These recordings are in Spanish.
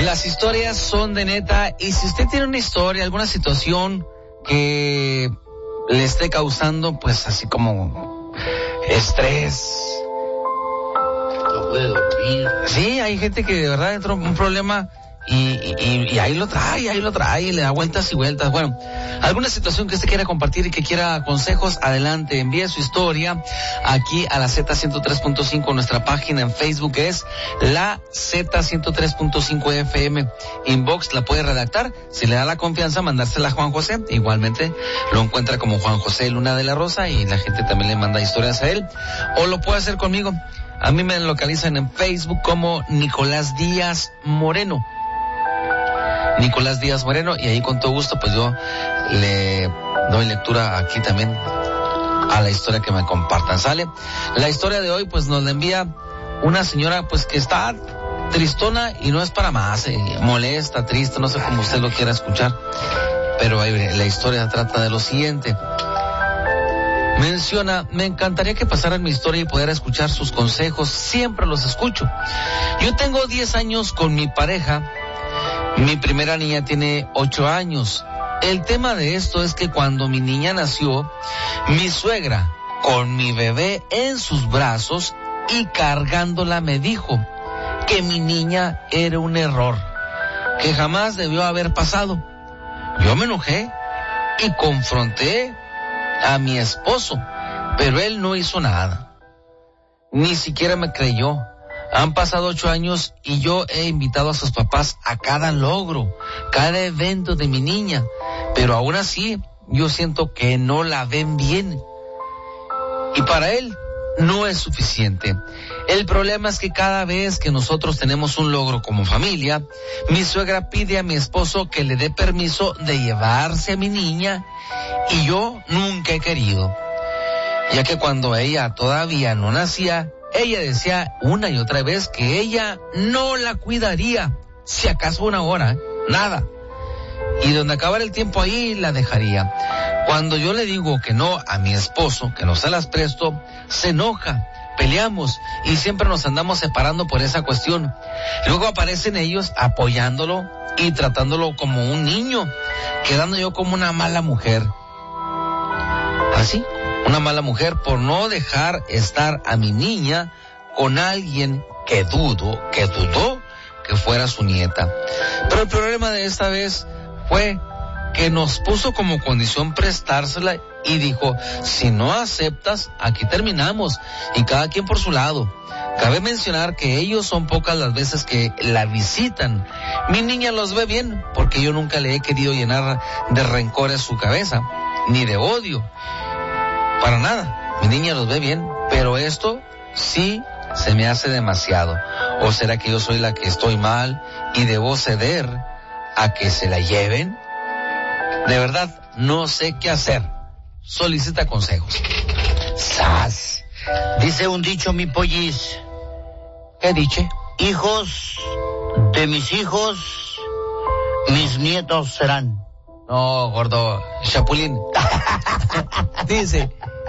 Las historias son de neta, y si usted tiene una historia, alguna situación que le esté causando, pues así como estrés, no puede dormir. Sí, hay gente que de verdad entró en un problema y ahí lo trae, y le da vueltas y vueltas. Bueno, alguna situación que usted quiera compartir y que quiera consejos, adelante, envíe su historia aquí a la Z103.5, nuestra página en Facebook es la Z103.5 FM. Inbox la puede redactar, si le da la confianza, mandársela a Juan José. Igualmente lo encuentra como Juan José Luna de la Rosa y la gente también le manda historias a él. O lo puede hacer conmigo. A mí me localizan en Facebook como Nicolás Díaz Moreno. Nicolás Díaz Moreno, y ahí con todo gusto pues yo le doy lectura aquí también a la historia que me compartan. ¿Sale? La historia de hoy pues nos la envía una señora pues que está tristona y no es para más, molesta, triste, no sé cómo usted lo quiera escuchar, pero la historia trata de lo siguiente. Menciona: me encantaría que pasaran mi historia y poder escuchar sus consejos, siempre los escucho. Yo tengo 10 años con mi pareja. Mi primera niña tiene 8 años. El tema de esto es que cuando mi niña nació, mi suegra, con mi bebé en sus brazos y cargándola, me dijo que mi niña era un error, que jamás debió haber pasado. Yo me enojé y confronté a mi esposo, pero él no hizo nada. Ni siquiera me creyó. Han pasado 8 años y yo he invitado a sus papás a cada logro, cada evento de mi niña, pero aún así yo siento que no la ven bien. Y para él no es suficiente. El problema es que cada vez que nosotros tenemos un logro como familia, mi suegra pide a mi esposo que le dé permiso de llevarse a mi niña, y yo nunca he querido, ya que cuando ella todavía no nacía, ella decía una y otra vez que ella no la cuidaría, si acaso una hora, nada. Y donde acabara el tiempo ahí la dejaría. Cuando yo le digo que no a mi esposo, que no se las presto, se enoja, peleamos y siempre nos andamos separando por esa cuestión. Luego aparecen ellos apoyándolo y tratándolo como un niño, quedando yo como una mala mujer. ¿Así? Una mala mujer por no dejar estar a mi niña con alguien que dudó que fuera su nieta. Pero el problema de esta vez fue que nos puso como condición prestársela y dijo: si no aceptas, aquí terminamos, y cada quien por su lado. Cabe mencionar que ellos son pocas las veces que la visitan. Mi niña los ve bien, porque yo nunca le he querido llenar de rencores su cabeza, ni de odio. Para nada, mi niña los ve bien, pero esto sí se me hace demasiado. ¿O será que yo soy la que estoy mal y debo ceder a que se la lleven? De verdad, no sé qué hacer. Solicita consejos. ¡Sas! Dice un dicho, mi pollis. ¿Qué dice? Hijos de mis hijos, mis nietos serán. No, gordo, chapulín. Dice: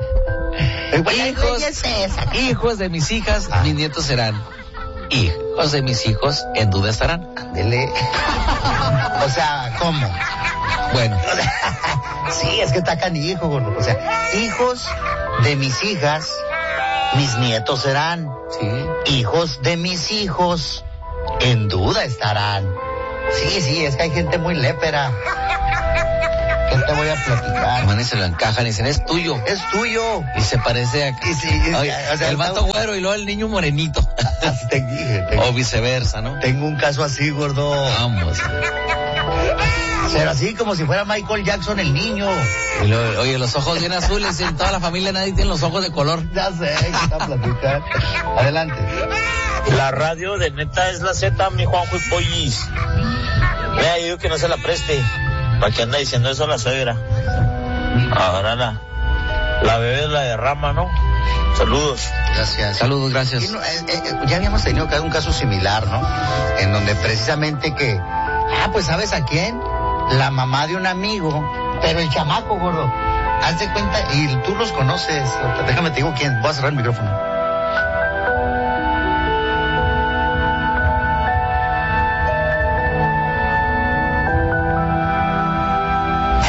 hijos de mis hijas, mis nietos serán. Hijos de mis hijos, en duda estarán. Ándele. O sea, ¿cómo? Bueno. Sí, es que está canijo, gordo. O sea, hijos de mis hijas, mis nietos serán. Sí. Hijos de mis hijos, en duda estarán. Sí, es que hay gente muy lépera. ¿Qué te voy a platicar? Man, y se lo encajan y dicen: es tuyo. Es tuyo. Y se parece a... Sí, oye, o sea, el vato güero y luego el niño morenito. Así te dije. O viceversa, ¿no? Tengo un caso así, gordo. Vamos. Pero así como si fuera Michael Jackson el niño. Y luego, oye, los ojos bien azules, y en toda la familia nadie tiene los ojos de color. Ya sé, ¿qué está platicar? Adelante. La radio de neta es la Z, mi Juanjo y Pollis. Vea, yo digo que no se la preste. ¿Para qué anda diciendo eso la suegra? Ahora la bebé la derrama, ¿no? Saludos. Gracias. Saludos, gracias. Ya habíamos tenido un caso similar, ¿no? En donde precisamente que... pues ¿sabes a quién? La mamá de un amigo. Pero el chamaco, gordo. Haz de cuenta, y tú los conoces. Déjame te digo quién. Voy a cerrar el micrófono.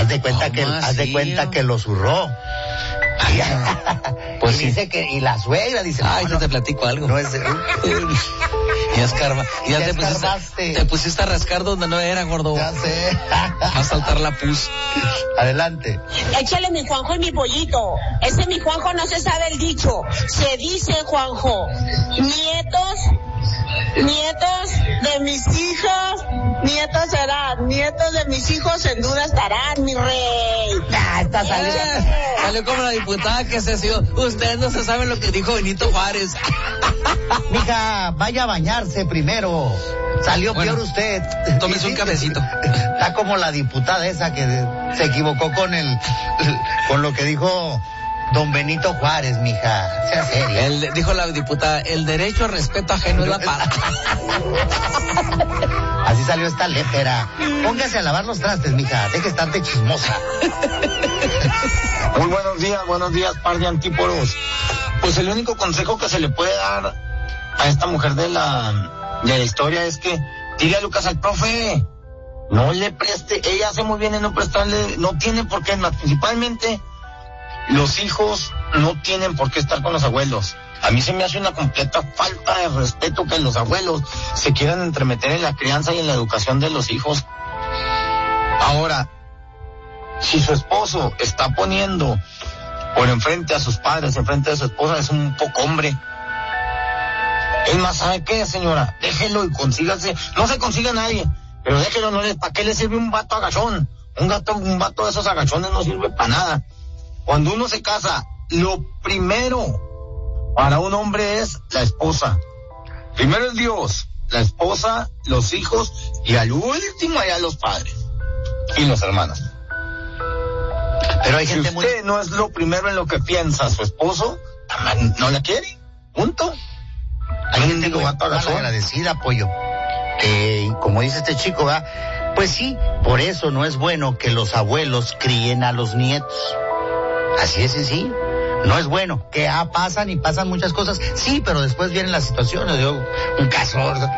Haz de cuenta que lo zurró. Pues y dice que, y la suegra dice, ay, no te platico algo. No es te pusiste a rascar donde no era, gordo. Ya sé. A saltar la pus. Adelante. Échale mi Juanjo y mi pollito. Ese mi Juanjo no se sabe el dicho. Se dice, Juanjo, nietos de mis hijos, nietos serán, nietos de mis hijos en duda estarán, mi rey. Está saliendo. Salió como la diputada que se dio. Ustedes no se saben lo que dijo Benito Juárez. Mija, vaya a bañarse primero. Salió peor usted. Tómese un cafecito. Está como la diputada esa que se equivocó con lo que dijo don Benito Juárez, mija. Sea seria. Dijo la diputada, el derecho al respeto ajeno es la paz. Así salió esta lépera. Póngase a lavar los trastes, mija. Deje de estar de chismosa. Muy buenos días, par de antípodos. Pues el único consejo que se le puede dar a esta mujer de la historia es que dile a Lucas al profe, no le preste, ella hace muy bien en no prestarle, no tiene por qué, principalmente los hijos no tienen por qué estar con los abuelos. A mí se me hace una completa falta de respeto que los abuelos se quieran entremeter en la crianza y en la educación de los hijos. Ahora, si su esposo está poniendo por enfrente a sus padres, enfrente de su esposa, es un poco hombre. Es más, ¿sabe qué, señora? Déjelo y consígase, no se consiga a nadie, pero déjelo, ¿para qué le sirve un vato agachón? Un vato de esos agachones no sirve para nada. Cuando uno se casa, lo primero para un hombre es la esposa. Primero es Dios, la esposa, los hijos y al último allá los padres y los hermanos. Pero hay si gente usted no es lo primero en lo que piensa su esposo, no la quiere, punto. Hay gente muy agradecida, pollo. Como dice este chico, ¿verdad? Pues sí, por eso no es bueno que los abuelos críen a los nietos. Así es sencillo. No es bueno. Que pasan muchas cosas. Sí, pero después vienen las situaciones. Un caso.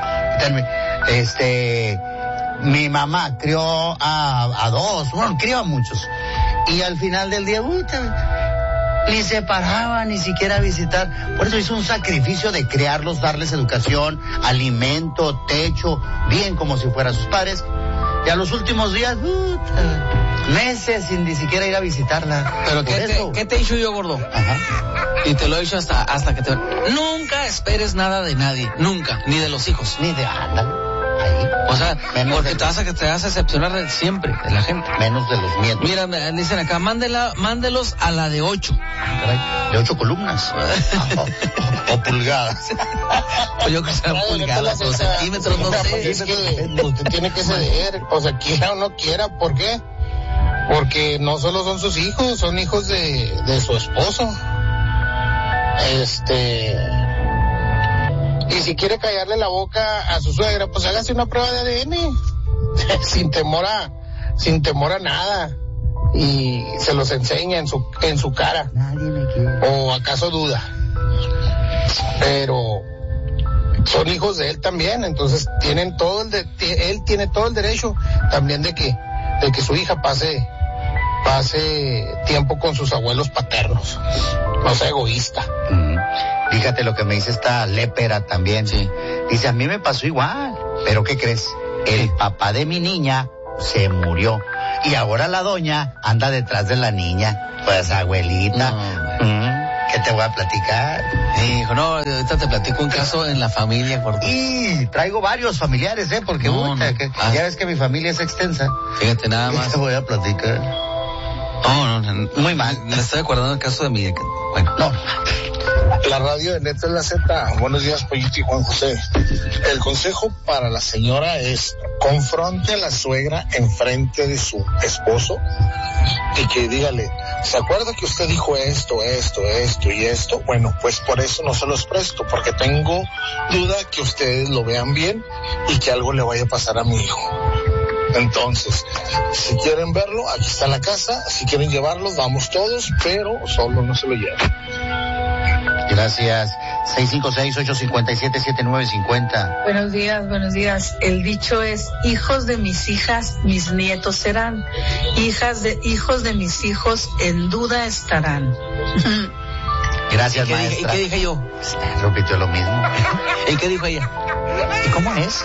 Mi mamá crió a dos, crió a muchos. Y al final del día, ni se paraba, ni siquiera a visitar. Por eso hizo un sacrificio de criarlos, darles educación, alimento, techo, bien como si fueran sus padres. Y a los últimos días, meses sin ni siquiera ir a visitarla. Pero ¿qué te he dicho yo, gordo? Ajá. Y te lo he dicho hasta que te... Nunca esperes nada de nadie, nunca, ni de los hijos. Ni de ahí. O sea, porque te vas a decepcionar siempre de la gente. Menos de los nietos. Mira, me dicen acá, mándelos a la de 8. ¿De 8 columnas? o pulgadas. Pues yo creo que sean pulgadas o centímetros, no sé. Es que usted tiene que ceder, o sea, quiera o no quiera. ¿Por qué? Porque no solo son sus hijos, son hijos de su esposo. Y si quiere callarle la boca a su suegra, pues hágase una prueba de ADN. sin temor a nada. Y se los enseña en su cara. Nadie me quiere. ¿O acaso duda? Pero son hijos de él también, entonces él tiene todo el derecho también de que su hija pase tiempo con sus abuelos paternos. No sea egoísta. Fíjate lo que me dice esta lépera también. Sí. Dice, a mí me pasó igual. ¿Pero qué crees? El papá de mi niña se murió. Y ahora la doña anda detrás de la niña. Pues, abuelita. ¿Qué te voy a platicar? Hijo, no, ahorita te platico un caso en la familia, gordo. Y traigo varios familiares, porque ya ves que mi familia es extensa. Fíjate nada más. ¿Qué te voy a platicar? No, muy mal. Me estoy acordando del caso de mi... Bueno. No. La radio de Neta es la Z. Buenos días, Pollito y Juan José. El consejo para la señora es: confronte a la suegra enfrente de su esposo y que dígale, ¿se acuerda que usted dijo esto y esto? Bueno, pues por eso no se los presto, porque tengo duda que ustedes lo vean bien y que algo le vaya a pasar a mi hijo. Entonces, si quieren verlo, aquí está la casa. Si quieren llevarlos, vamos todos, pero solo no se lo lleven. Gracias. 656-857-7950. Buenos días. El dicho es: hijos de mis hijas, mis nietos serán. Hijos de mis hijos, en duda estarán. Gracias, ¿Y maestra. ¿Y qué dije yo? Repitió lo mismo. ¿Y qué dijo ella? ¿Y cómo es?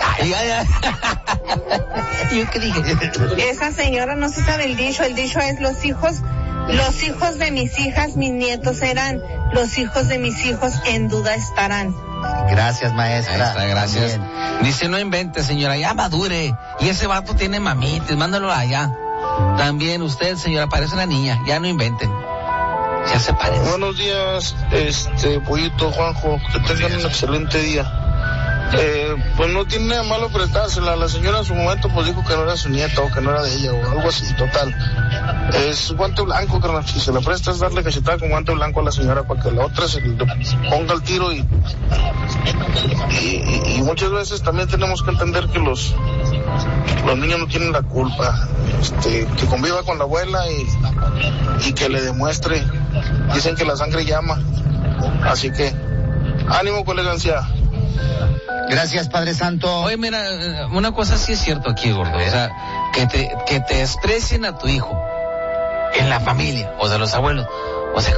¿Y yo qué dije? Esa señora no se sabe el dicho es los hijos de mis hijas, mis nietos serán. Los hijos de mis hijos en duda estarán. Gracias, maestra. Maestra, gracias. También. Dice, no invente, señora, ya madure. Y ese vato tiene mamites, mándalo allá. También usted, señora, parece una niña, ya no inventen. Ya se parece. Buenos días, Pollito, Juanjo, que tengan un excelente día. Pues no tiene nada malo prestársela. La señora en su momento pues dijo que no era su nieta o que no era de ella o algo así, total. Es guante blanco, carnal. Si se la prestas, darle cachetada con guante blanco a la señora para que la otra se le ponga el tiro y muchas veces también tenemos que entender que los niños no tienen la culpa. Que conviva con la abuela y que le demuestre. Dicen que la sangre llama. Así que, ánimo con elegancia. Gracias, Padre Santo. Oye, mira, una cosa sí es cierto aquí, gordo. O sea, que te desprecien a tu hijo en la familia, o sea, los abuelos. O sea,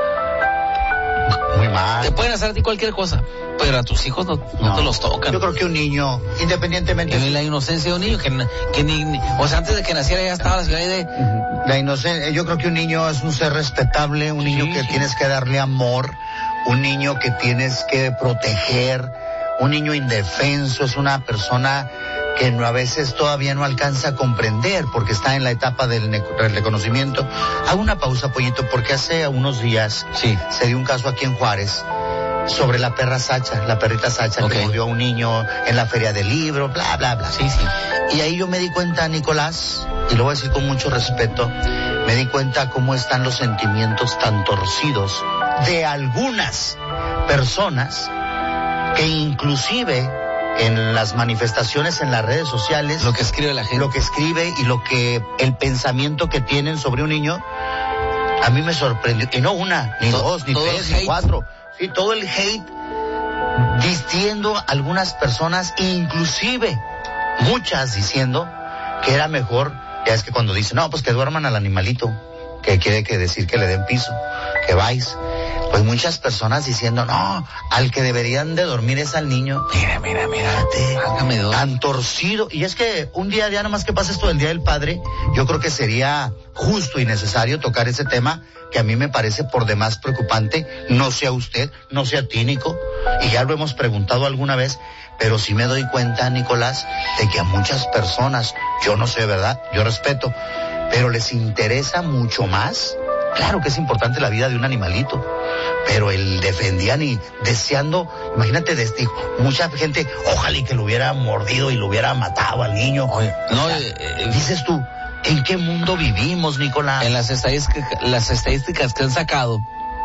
muy mal. Te pueden hacer a ti cualquier cosa, pero a tus hijos no te los tocan. Yo creo que un niño, independientemente... Y la inocencia de un niño, que ni o sea, antes de que naciera ya estaba la ciudad de... La inocencia, yo creo que un niño es un ser respetable, un niño que tienes que darle amor, un niño que tienes que proteger, un niño indefenso, es una persona que a veces todavía no alcanza a comprender porque está en la etapa del reconocimiento. Hago una pausa, Pollito, porque hace unos días se dio un caso aquí en Juárez sobre la perrita Sacha, que murió a un niño en la feria del libro, bla, bla, bla. Sí. Y ahí yo me di cuenta, Nicolás, y lo voy a decir con mucho respeto, me di cuenta cómo están los sentimientos tan torcidos de algunas personas que inclusive en las manifestaciones en las redes sociales, lo que escribe la gente, lo que escribe y el pensamiento que tienen sobre un niño, a mí me sorprendió, y no una, ni dos, ni tres, ni cuatro, sí, todo el hate vistiendo algunas personas, inclusive muchas diciendo que era mejor, ya es que cuando dicen, no, pues que duerman al animalito, que quiere que decir que le den piso, que vais. Pues muchas personas diciendo, no, al que deberían de dormir es al niño. Mírate, tan torcido. Y es que un día, ya nomás que pasa esto del Día del Padre, yo creo que sería justo y necesario tocar ese tema que a mí me parece por demás preocupante. No sea usted, no sea ti, Nico, y ya lo hemos preguntado alguna vez, pero sí me doy cuenta, Nicolás, de que a muchas personas, yo no sé, ¿verdad? Yo respeto, pero les interesa mucho más. Claro que es importante la vida de un animalito, pero el defendían y deseando, imagínate, mucha gente, ojalá y que lo hubiera mordido y lo hubiera matado al niño. Oye, no, dices tú, ¿en qué mundo vivimos, Nicolás? En las estadísticas que han sacado,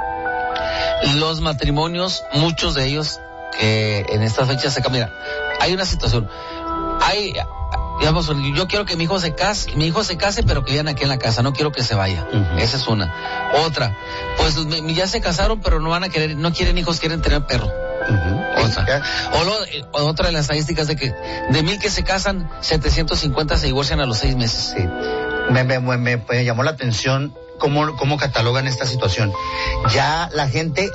los matrimonios, muchos de ellos, que en estas fechas se cambian. Hay una situación, digamos, yo quiero que mi hijo se case, pero que vivan aquí en la casa, no quiero que se vaya. Esa es una. Otra, pues ya se casaron, pero no quieren hijos, quieren tener perro. Otra de las estadísticas de 1,000 que se casan, 750 se divorcian a los 6 meses. Sí. Me llamó la atención cómo catalogan esta situación. Ya la gente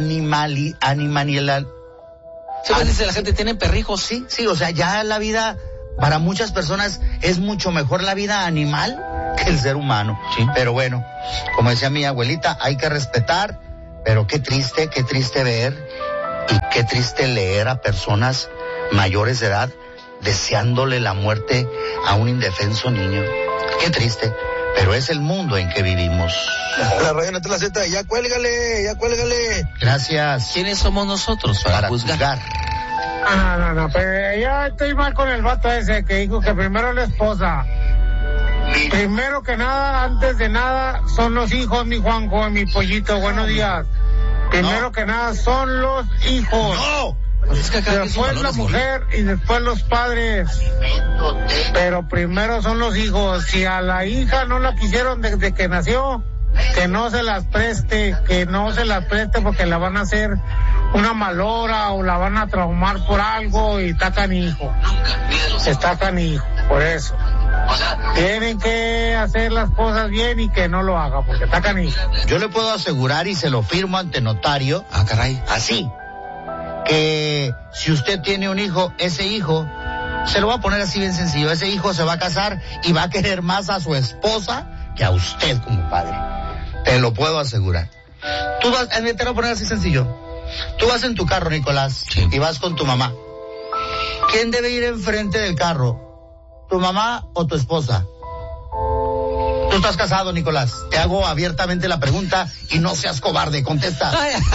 dice la gente tiene perrijos. Sí, o sea, ya la vida, para muchas personas, es mucho mejor la vida animal que el ser humano. Sí. Pero bueno, como decía mi abuelita, hay que respetar, pero qué triste ver y qué triste leer a personas mayores de edad deseándole la muerte a un indefenso niño. Qué triste, pero es el mundo en que vivimos. La radio Neta La Z, ya cuélgale. Gracias. ¿Quiénes somos nosotros para juzgar? No, pero ya estoy mal con el vato ese que dijo que primero la esposa. Primero que nada, antes de nada, son los hijos, mi Juanjo, mi Pollito, buenos días. Primero que nada, son los hijos. No. Después la mujer y después los padres. Pero primero son los hijos. Si a la hija no la quisieron desde que nació, que no se las preste porque la van a hacer una malora o la van a traumar por algo y está canijo. Por eso. Tienen que hacer las cosas bien y que no lo haga porque está canijo. Yo le puedo asegurar y se lo firmo ante notario. Ah, caray. Así, que si usted tiene un hijo, ese hijo, se lo va a poner así bien sencillo, ese hijo se va a casar y va a querer más a su esposa que a usted como padre. Te lo puedo asegurar. Te lo voy a poner así sencillo. Tú vas en tu carro, Nicolás, sí, y vas con tu mamá. ¿Quién debe ir enfrente del carro? ¿Tu mamá o tu esposa? Tú estás casado, Nicolás. Te hago abiertamente la pregunta y no seas cobarde, contesta.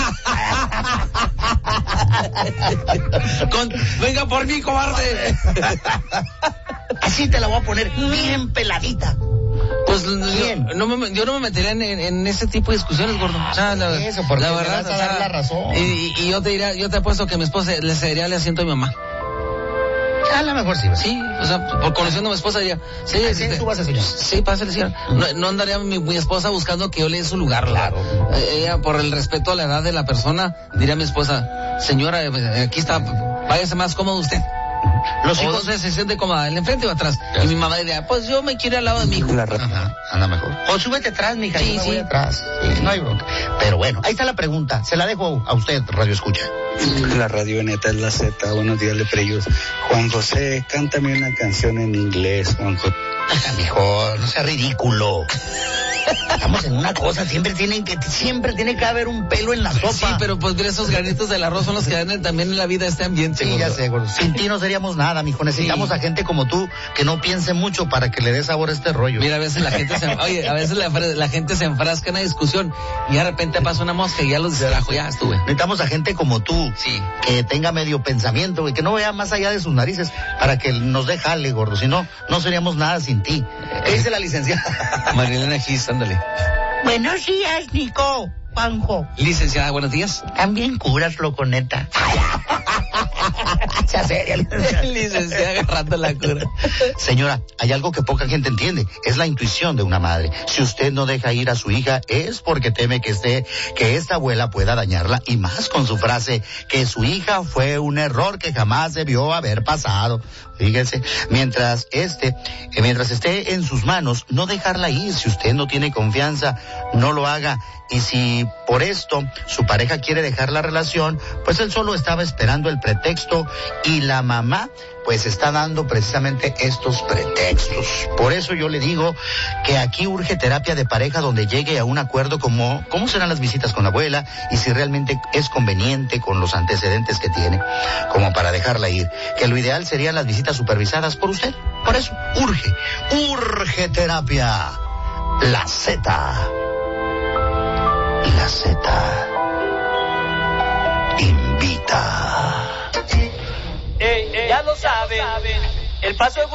Venga por mí, cobarde. Así te la voy a poner bien peladita. Pues yo no me metería en ese tipo de discusiones, gordo. O sea, la verdad, vas a dar la razón. Y yo te apuesto que mi esposa le cedería el asiento a mi mamá. A lo mejor sí. Sí, o sea, por conociendo a mi esposa diría, sí, tú vas a señor. Sí, pásale, señor. No andaría mi esposa buscando que yo le dé su lugar. Claro. Ella, por el respeto a la edad de la persona, diría a mi esposa, señora, aquí está, váyase más cómodo usted. Los hijos se siente cómoda, el enfrente o atrás. Yes. Y mi mamá diría, pues yo me quiero ir al lado de mi hijo. Ajá, anda mejor. O súbete atrás, mija. Sí, voy atrás. Sí, no hay bronca. Pero bueno, ahí está la pregunta. Se la dejo a usted, Radio Escucha. La radio neta es la Z. Buenos días, Lepreyos. Juan José, cántame una canción en inglés, Juan José. Mejor, no sea ridículo. Estamos en una cosa, siempre tiene que haber un pelo en la sopa. Sí, pero pues mira, esos granitos del arroz son los que dan también en la vida este ambiente. Sí, ya sé, gordo. Sin ti no seríamos nada, mijo. Necesitamos a gente como tú que no piense mucho para que le dé sabor a este rollo. Mira, a veces la gente la gente se enfrasca en una discusión y de repente pasa una mosca y ya los distrajo, ya estuve. Necesitamos a gente como tú, sí, que tenga medio pensamiento, güey, que no vea más allá de sus narices para que nos dé jale, gordo. Si no, no seríamos nada sin ti. ¿Qué dice la licenciada? Marilena Gis, ándale. Buenos días, Nico, Juanjo. Licenciada, buenos días. También curas, loco, neta. Sea seria, licenciada, agarrando la cura. Señora, hay algo que poca gente entiende. Es la intuición de una madre. Si usted no deja ir a su hija, es porque teme que esta abuela pueda dañarla, y más con su frase, que su hija fue un error que jamás debió haber pasado. Fíjense, mientras esté en sus manos, no dejarla ir. Si usted no tiene confianza, no lo haga. Y si por esto su pareja quiere dejar la relación, pues él solo estaba esperando el pretexto, y la mamá pues está dando precisamente estos pretextos. Por eso yo le digo que aquí urge terapia de pareja donde llegue a un acuerdo como cómo serán las visitas con la abuela y si realmente es conveniente con los antecedentes que tiene, como para dejarla ir. Que lo ideal serían las visitas supervisadas por usted. Por eso urge terapia. La Z invita. Ya lo saben, el paso de